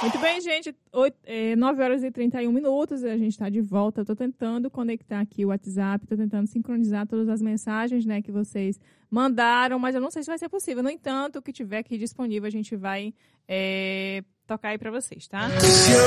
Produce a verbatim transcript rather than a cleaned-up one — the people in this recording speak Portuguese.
Muito bem, gente. oito, é, nove horas e trinta e um minutos. A gente está de volta. Eu estou tentando conectar aqui o WhatsApp. Estou tentando sincronizar todas as mensagens, né, que vocês mandaram. Mas eu não sei se vai ser possível. No entanto, o que tiver aqui disponível, a gente vai é, tocar aí para vocês, tá?